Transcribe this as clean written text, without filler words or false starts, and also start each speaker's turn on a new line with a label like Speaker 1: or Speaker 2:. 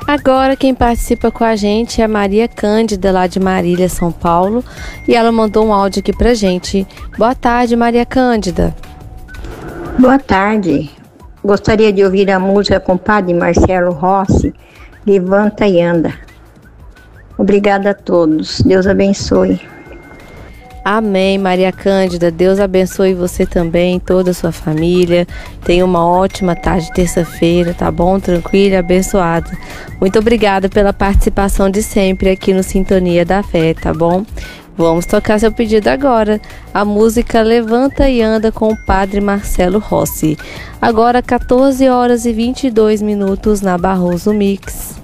Speaker 1: Agora quem participa com a gente é a Maria Cândida, lá de Marília, São Paulo, e ela mandou um áudio aqui pra gente. Boa tarde, Maria Cândida.
Speaker 2: Boa tarde. Gostaria de ouvir a música com o Padre Marcelo Rossi, Levanta e Anda. Obrigada a todos. Deus abençoe.
Speaker 1: Amém, Maria Cândida. Deus abençoe você também, toda a sua família. Tenha uma ótima tarde de terça-feira, tá bom? Tranquila, abençoada. Muito obrigada pela participação de sempre aqui no Sintonia da Fé, tá bom? Vamos tocar seu pedido agora. A música Levanta e Anda com o Padre Marcelo Rossi. Agora 14 horas e 22 minutos na Barroso Mix.